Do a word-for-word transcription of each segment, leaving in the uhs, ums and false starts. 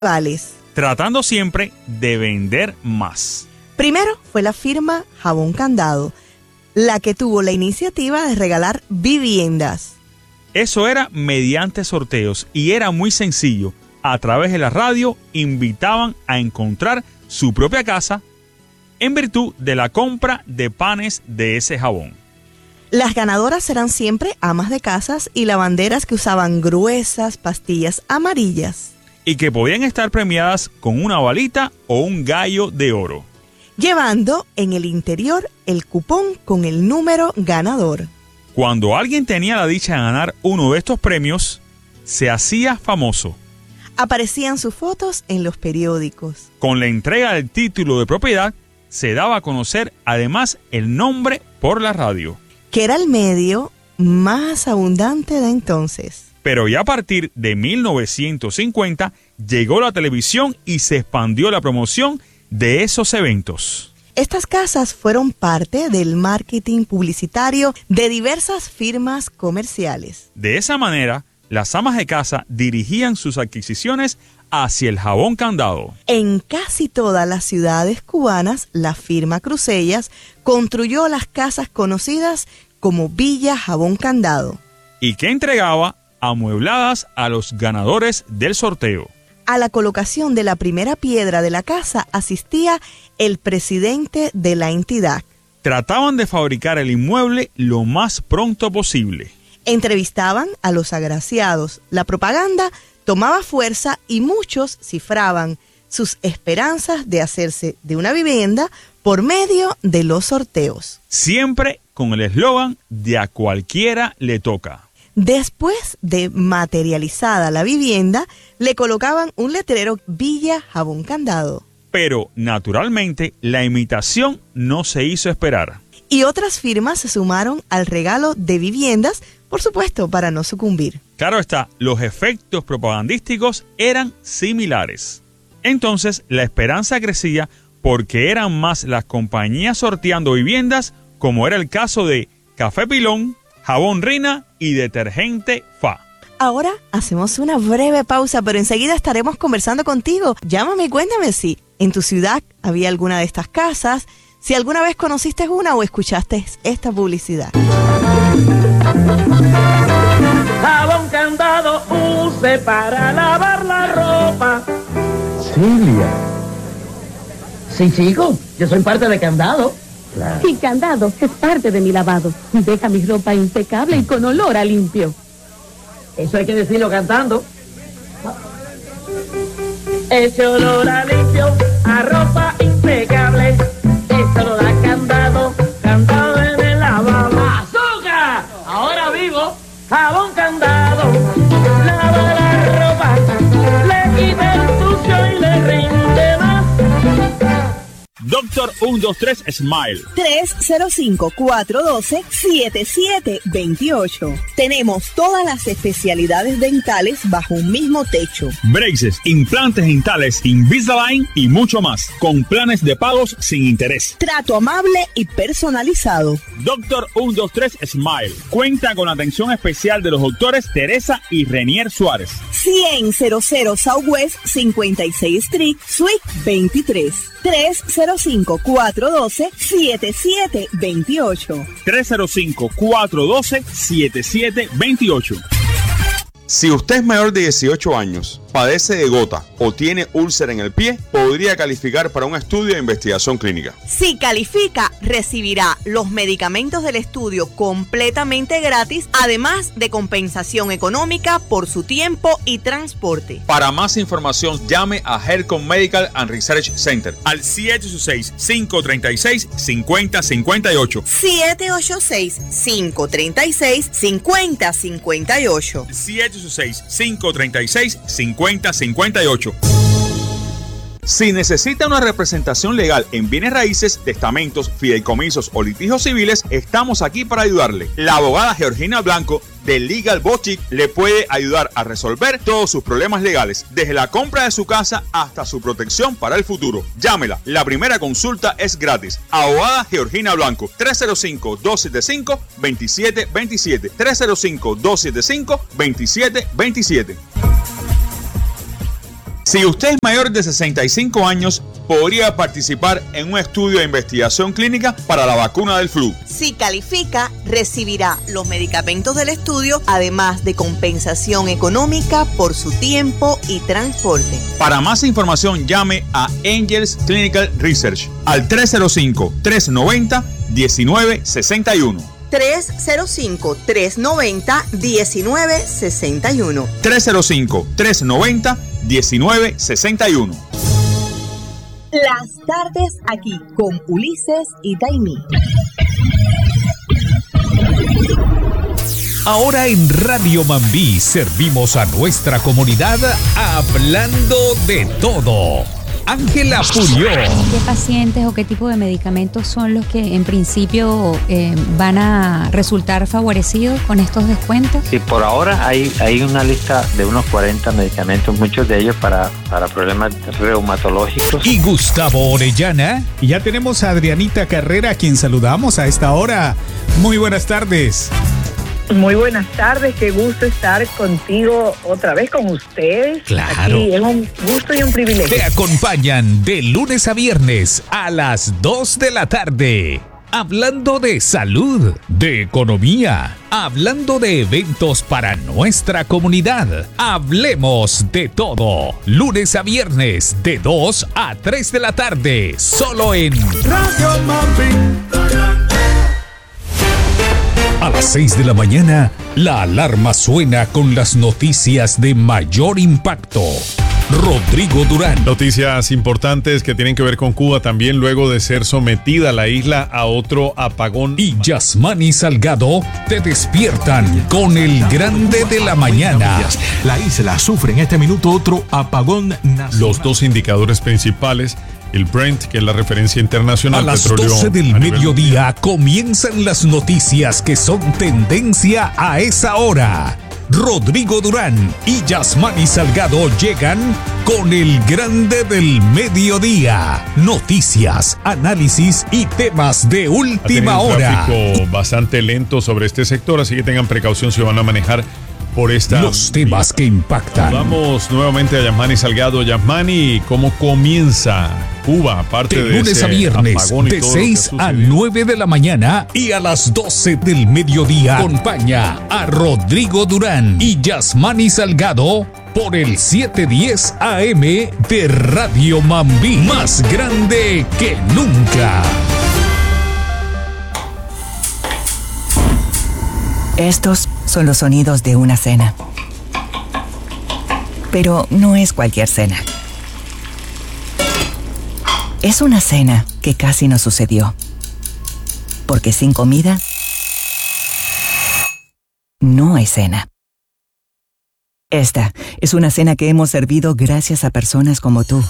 rivales, tratando siempre de vender más. Primero fue la firma Jabón Candado, la que tuvo la iniciativa de regalar viviendas. Eso era mediante sorteos y era muy sencillo. A través de la radio invitaban a encontrar su propia casa en virtud de la compra de panes de ese jabón. Las ganadoras eran siempre amas de casas y lavanderas que usaban gruesas pastillas amarillas. Y que podían estar premiadas con una balita o un gallo de oro, llevando en el interior el cupón con el número ganador. Cuando alguien tenía la dicha de ganar uno de estos premios, se hacía famoso. Aparecían sus fotos en los periódicos. Con la entrega del título de propiedad, se daba a conocer además el nombre por la radio, que era el medio más abundante de entonces. Pero ya a partir de mil novecientos cincuenta llegó la televisión y se expandió la promoción de esos eventos. Estas casas fueron parte del marketing publicitario de diversas firmas comerciales. De esa manera, las amas de casa dirigían sus adquisiciones hacia el jabón Candado. En casi todas las ciudades cubanas, la firma Crucellas construyó las casas conocidas como Villa Jabón Candado, y que entregaba amuebladas a los ganadores del sorteo. A la colocación de la primera piedra de la casa asistía el presidente de la entidad. Trataban de fabricar el inmueble lo más pronto posible. Entrevistaban a los agraciados. La propaganda tomaba fuerza y muchos cifraban sus esperanzas de hacerse de una vivienda por medio de los sorteos. Siempre con el eslogan de a cualquiera le toca. Después de materializada la vivienda, le colocaban un letrero Villa Jabón Candado. Pero, naturalmente, la imitación no se hizo esperar. Y otras firmas se sumaron al regalo de viviendas, por supuesto, para no sucumbir. Claro está, los efectos propagandísticos eran similares. Entonces, la esperanza crecía porque eran más las compañías sorteando viviendas, como era el caso de Café Pilón, Jabón Rina y Detergente Fa. Ahora hacemos una breve pausa, pero enseguida estaremos conversando contigo. Llámame y cuéntame si en tu ciudad había alguna de estas casas, si alguna vez conociste una o escuchaste esta publicidad. Jabón Candado use para lavar la ropa. Celia. Sí, chico, yo soy parte de Candado. Claro. Y Candado es parte de mi lavado. Deja mi ropa impecable y con olor a limpio. Eso hay que decirlo cantando. Ese olor a limpio, a ropa impecable. Eso lo da Candado, Candado en el lavabo. ¡Azúcar! Ahora vivo, Jabón Candado. Lava la ropa, le quita el sucio y le rinde más. Doctor ciento veintitrés Smile. tres cero cinco, cuatro uno dos, siete siete dos ocho. Tenemos todas las especialidades dentales bajo un mismo techo. Braces, implantes dentales, Invisalign y mucho más. Con planes de pagos sin interés. Trato amable y personalizado. Doctor ciento veintitrés Smile. Cuenta con la atención especial de los doctores Teresa y Renier Suárez. cien Southwest cincuenta y seis Street, Suite veintitrés. tres cero cinco, cuatro uno dos, siete siete dos ocho. tres cero cinco, cuatro uno dos, siete siete dos ocho. Si usted es mayor de dieciocho años, padece de gota o tiene úlcera en el pie, podría calificar para un estudio de investigación clínica. Si califica, recibirá los medicamentos del estudio completamente gratis, además de compensación económica por su tiempo y transporte. Para más información, llame a Hercon Medical and Research Center al siete ocho seis, cinco tres seis, cinco cero cinco ocho. siete ocho seis, cinco tres seis, cinco cero cinco ocho. siete ocho seis, cinco tres seis, cinco cero cinco ocho. Si necesita una representación legal en bienes raíces, testamentos, fideicomisos o litigios civiles, estamos aquí para ayudarle. La abogada Georgina Blanco de Legal Boutique le puede ayudar a resolver todos sus problemas legales, desde la compra de su casa hasta su protección para el futuro. Llámela, la primera consulta es gratis. Abogada Georgina Blanco, tres cero cinco, dos siete cinco, dos siete dos siete, tres cero cinco, dos siete cinco, dos siete dos siete. Si usted es mayor de sesenta y cinco años, podría participar en un estudio de investigación clínica para la vacuna del flu. Si califica, recibirá los medicamentos del estudio, además de compensación económica por su tiempo y transporte. Para más información, llame a Angels Clinical Research al tres cero cinco, tres nueve cero, uno nueve seis uno. tres cero cinco, tres nueve cero, uno nueve seis uno. tres cero cinco, tres nueve cero, uno nueve seis uno. Las tardes aquí con Ulises y Daimí. Ahora en Radio Mambí servimos a nuestra comunidad hablando de todo. Ángela Purió. ¿Qué pacientes o qué tipo de medicamentos son los que en principio eh, van a resultar favorecidos con estos descuentos? Sí, por ahora hay, hay una lista de unos cuarenta medicamentos, muchos de ellos para, para problemas reumatológicos. Y Gustavo Orellana. Y ya tenemos a Adrianita Carrera, a quien saludamos a esta hora. Muy buenas tardes. Muy buenas tardes, qué gusto estar contigo otra vez con ustedes. Claro. Aquí es un gusto y un privilegio. Te acompañan de lunes a viernes a las dos de la tarde. Hablando de salud, de economía, hablando de eventos para nuestra comunidad. Hablemos de todo. Lunes a viernes de dos a tres de la tarde. Solo en Radio Mambí. A las seis de la mañana, la alarma suena con las noticias de mayor impacto. Rodrigo Durán. Noticias importantes que tienen que ver con Cuba también luego de ser sometida la isla a otro apagón. Y Yasmani Salgado te despiertan con el grande de la mañana. La isla sufre en este minuto otro apagón nacional. Los dos indicadores principales. El Brent, que es la referencia internacional. A las petróleo doce del a nivel mediodía mundial. Comienzan las noticias que son tendencia a esa hora. Rodrigo Durán y Yasmani Salgado llegan con el grande del mediodía. Noticias, análisis y temas de última Ha tenido hora. un tráfico bastante lento sobre este sector, así que tengan precaución si van a manejar por esta. Los temas que impactan. Vamos nuevamente a Yasmani Salgado. Yasmani, ¿cómo comienza Cuba? Aparte De de lunes ese a viernes, apagón y de todo lo que seis ha a sucedido. nueve de la mañana y a las doce del mediodía. Acompaña a Rodrigo Durán y Yasmani Salgado por el setecientos diez A M de Radio Mambí. Más grande que nunca. Estos son los sonidos de una cena. Pero no es cualquier cena. Es una cena que casi no sucedió. Porque sin comida, no hay cena. Esta es una cena que hemos servido gracias a personas como tú.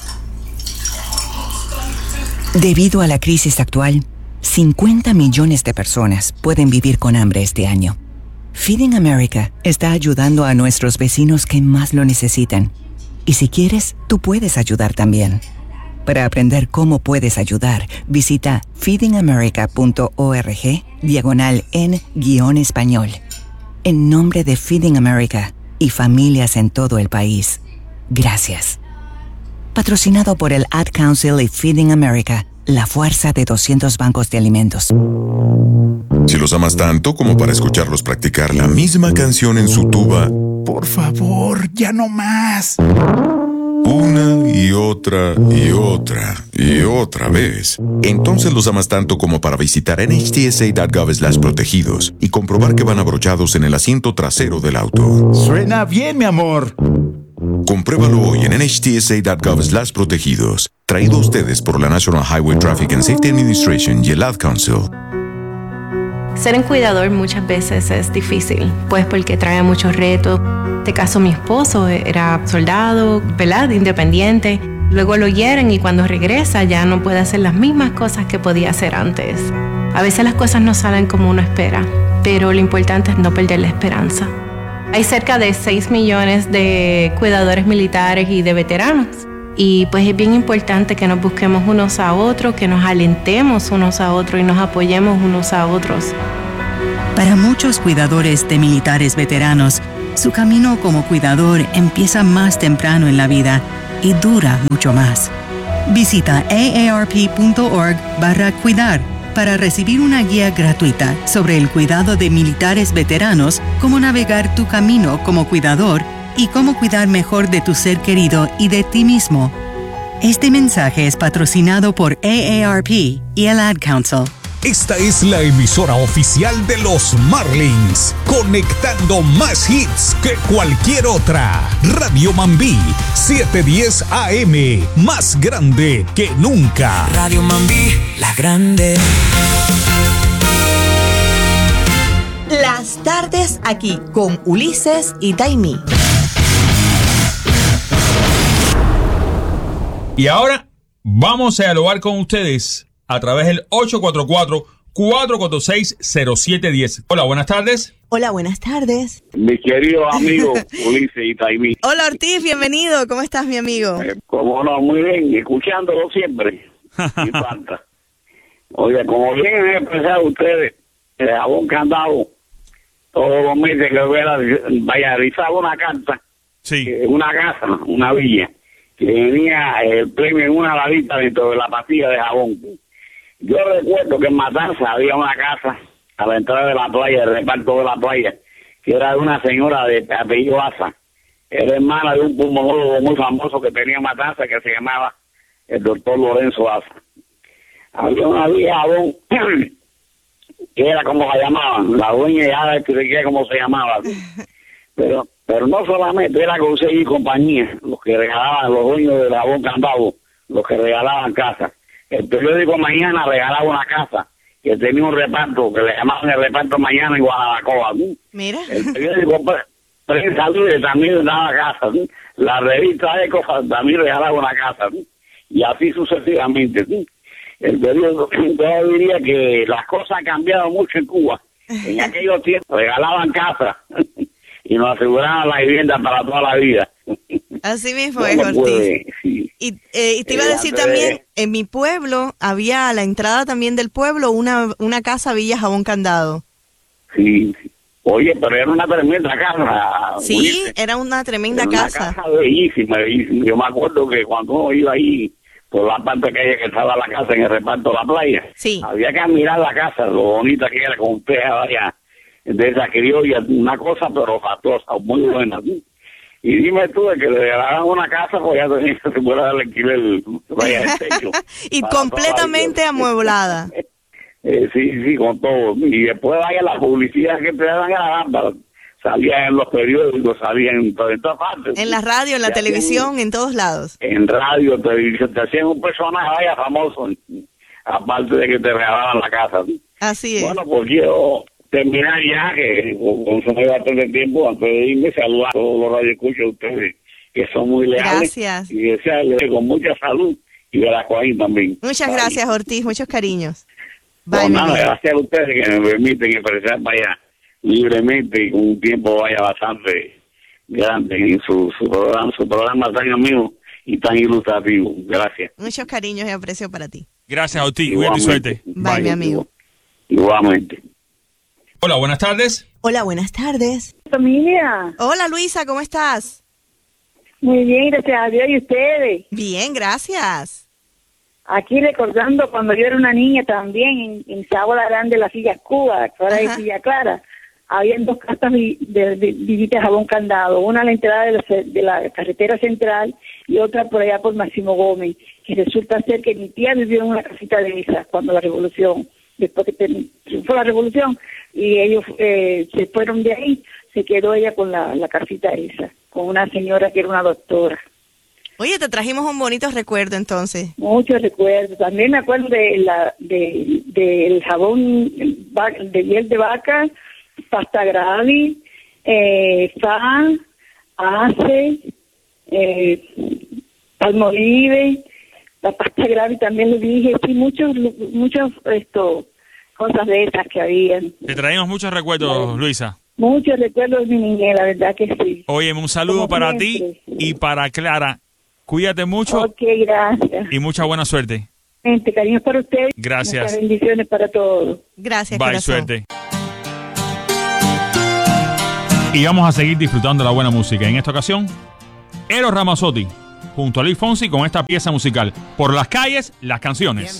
Debido a la crisis actual, cincuenta millones de personas pueden vivir con hambre este año. Feeding America está ayudando a nuestros vecinos que más lo necesitan. Y si quieres, tú puedes ayudar también. Para aprender cómo puedes ayudar, visita feedingamerica.org diagonal en guión español. En nombre de Feeding America y familias en todo el país, gracias. Patrocinado por el Ad Council y Feeding America, la fuerza de doscientos bancos de alimentos. Si los amas tanto como para escucharlos practicar la misma canción en su tuba, Por favor, ya no más. una y otra y otra y otra vez, entonces los amas tanto como para visitar N H T S A punto gov slash protegidos y comprobar que van abrochados en el asiento trasero del auto. Suena bien, mi amor. Compruébalo hoy en N H T S A punto gov slash protegidos. Traído a ustedes por la National Highway Traffic and Safety Administration y el Ad Council. Ser un cuidador muchas veces es difícil, pues porque trae muchos retos. En este caso, mi esposo era soldado, ¿verdad? Independiente. Luego lo hieren y cuando regresa ya no puede hacer las mismas cosas que podía hacer antes. A veces las cosas no salen como uno espera, pero lo importante es no perder la esperanza. Hay cerca de seis millones de cuidadores militares y de veteranos. Y pues es bien importante que nos busquemos unos a otros, que nos alentemos unos a otros y nos apoyemos unos a otros. Para muchos cuidadores de militares veteranos, su camino como cuidador empieza más temprano en la vida, y dura mucho más. Visita aarp.org barra cuidar para recibir una guía gratuita sobre el cuidado de militares veteranos, cómo navegar tu camino como cuidador y cómo cuidar mejor de tu ser querido y de ti mismo. Este mensaje es patrocinado por A A R P y el Ad Council. Esta es la emisora oficial de los Marlins, conectando más hits que cualquier otra. Radio Mambí, setecientos diez A M, más grande que nunca. Radio Mambí, la grande. Las tardes aquí con Ulises y Taimí. Y ahora vamos a dialogar con ustedes a través del ocho cuatro cuatro, cuatro cuatro seis, cero siete uno cero. Hola, buenas tardes. Hola, buenas tardes. Mi querido amigo Ulises y Taimí. Hola Ortiz, bienvenido. ¿Cómo estás, mi amigo? Eh, como no, muy bien, escuchándolo siempre. Y falta. Oye, como bien han expresado ustedes, el jabón Candado, todos los meses que hubiera, vaya, realizaba una carta, sí, eh, una casa, una villa, que venía el premio en una ladita dentro de la pastilla de jabón. Yo recuerdo que en Matanza había una casa a la entrada de la playa, el reparto de la playa, que era de una señora de apellido Asa. Era hermana de un pulmonólogo muy famoso que tenía en Matanza, que se llamaba el doctor Lorenzo Asa. Había una vía jabón que era como la llamaban, la dueña ya expliqué cómo se llamaba. Pero pero no solamente era Consejo y compañía, los que regalaban, los dueños del jabón Candado, los que regalaban casas. El periódico Mañana regalaba una casa que tenía un reparto, que le llamaban el reparto Mañana en Guadalacoa. Mira. El periódico Prensa Libre también daba casas. La revista Eco también regalaba una casa. Y así sucesivamente. El periódico, yo diría que las cosas han cambiado mucho en Cuba. En aquellos tiempos regalaban casas y nos aseguraban la vivienda para toda la vida. Así mismo es, Ortiz. Puede, sí. Y, eh, y te iba a decir también, de... en mi pueblo había a la entrada también del pueblo una una casa Villa Jabón Candado. Sí, oye, pero era una tremenda casa. Sí, Ulises. Era una tremenda era casa. Una casa bellísima, bellísima. Yo me acuerdo que cuando uno iba ahí por la parte que que estaba la casa en el reparto de la playa, sí, había que admirar la casa, lo bonita que era, con teja vaya de esa criolla, una cosa pero fastuosa, muy buena. Y dime tú, de que le regalaran una casa, pues ya tenía que se pueda dar el alquiler, vaya, el techo. Y completamente amueblada. eh, sí, sí, con todo. Y después vaya la publicidad que te daban a la lámpara. Salía en los periódicos, salía en, en todas partes. En la radio, en la te televisión, hacían, en todos lados. En radio, televisión, te hacían un personaje vaya famoso, aparte de que te regalaban la casa. Así es. Bueno, pues quiero terminar ya, que consumí bastante tiempo antes de irme, saludar a todos los radioescuchas de ustedes, que son muy leales. Gracias. Y desearles con mucha salud y de la Coaín también. Muchas Bye. Gracias, Ortiz, muchos cariños. Bye, no, nada, gracias a ustedes que me permiten expresar, vaya, libremente y con un tiempo vaya bastante grande en su, su programa, su programa tan amigo y tan ilustrativo. Gracias. Muchos cariños y aprecio para ti. Gracias, Ortiz. Buena suerte. Bye, Bye, mi amigo. Igualmente. Hola, buenas tardes. Hola, buenas tardes. Familia. Hola, Luisa, ¿cómo estás? Muy bien, gracias a Dios. ¿Y ustedes? Bien, gracias. Aquí recordando cuando yo era una niña también, en, en Sabana Grande, la Villa Cuba, que ahora es Villa Clara, habían dos casas de, de, de Villita Jabón Candado, una a la entrada de la, de la carretera central y otra por allá por Máximo Gómez, que resulta ser que mi tía vivió en una casita de esas cuando la revolución, después que triunfó la revolución, y ellos eh, se fueron de ahí, se quedó ella con la, la casita esa, con una señora que era una doctora. Oye, te trajimos un bonito recuerdo entonces. Muchos recuerdos. También me acuerdo de la de, de el jabón de miel de vaca, pasta Gravi, eh, Fa, Ace, eh, Palmolive, la pasta Gravi también lo dije, sí, muchos, muchos, esto, cosas de esas que habían. Te traemos muchos recuerdos, Luisa. Muchos recuerdos de mi niñez, la verdad que sí. Oye, un saludo Como para siempre. ti y para Clara. Cuídate mucho. Ok, gracias. Y mucha buena suerte. Gente, cariños para usted. Gracias. Muchas bendiciones para todos. Gracias, Bye, corazón. suerte. Y vamos a seguir disfrutando de la buena música. En esta ocasión, Eros Ramazzotti, junto a Luis Fonsi con esta pieza musical. Por las calles, las canciones.